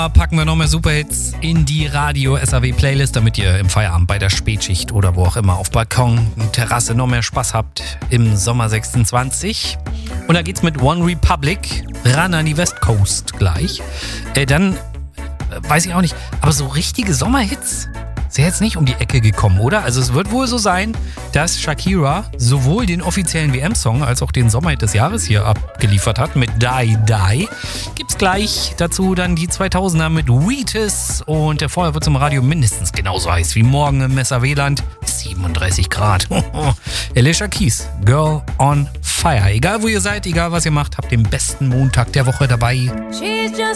Packen wir noch mehr Superhits in die Radio-SAW-Playlist, damit ihr im Feierabend bei der Spätschicht oder wo auch immer auf Balkon, Terrasse noch mehr Spaß habt im Sommer 26. Und da geht's mit One Republic ran an die West Coast gleich. Dann weiß ich auch nicht, aber so richtige Sommerhits ist ja jetzt nicht um die Ecke gekommen, oder? Also es wird wohl so sein, dass Shakira sowohl den offiziellen WM-Song als auch den Sommerhit des Jahres hier abgeliefert hat mit Die Die. Gibt's gleich dazu dann die 2000er mit Wheatus und vorher wird es im Radio mindestens genauso heiß wie morgen im Messer-Weland. 37 Grad. Alicia Keys, Girl on Fire. Egal wo ihr seid, egal was ihr macht, habt den besten Montag der Woche dabei.